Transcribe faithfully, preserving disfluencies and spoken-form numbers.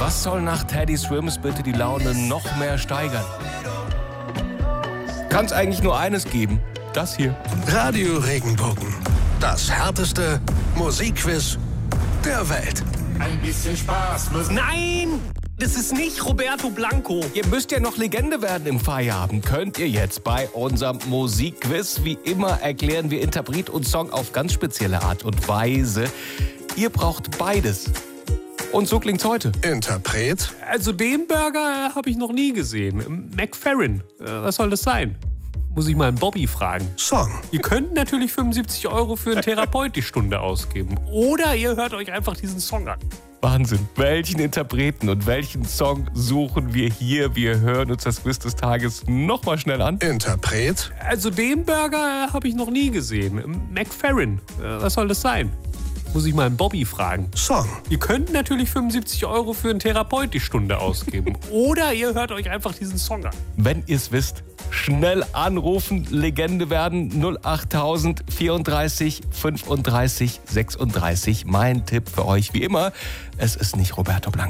Was soll nach Teddy Swims bitte die Laune noch mehr steigern? Kann es eigentlich nur eines geben. Das hier. Radio Regenbogen. Das härteste Musikquiz der Welt. Ein bisschen Spaß muss... Nein! Das ist nicht Roberto Blanco. Ihr müsst ja noch Legende werden im Feierabend. Könnt ihr jetzt bei unserem Musikquiz. Wie immer erklären wir Interpret und Song auf ganz spezielle Art und Weise. Ihr braucht beides. Und so klingt's heute. Interpret? Also den Burger habe ich noch nie gesehen. McFerrin. Äh, was soll das sein? Muss ich mal einen Bobby fragen. Song. Ihr könnt natürlich fünfundsiebzig Euro für einen Therapeut die Stunde ausgeben. Oder ihr hört euch einfach diesen Song an. Wahnsinn. Welchen Interpreten und welchen Song suchen wir hier? Wir hören uns das Quiz des Tages nochmal schnell an. Interpret? Also den Burger habe ich noch nie gesehen. McFerrin. Äh, was soll das sein? Muss ich mal einen Bobby fragen. Song. Ihr könnt natürlich fünfundsiebzig Euro für einen Therapeut die Stunde ausgeben. Oder ihr hört euch einfach diesen Song an. Wenn ihr es wisst, schnell anrufen, Legende werden, null achttausend vierunddreißig fünfunddreißig sechsunddreißig. Mein Tipp für euch wie immer, es ist nicht Roberto Blanco.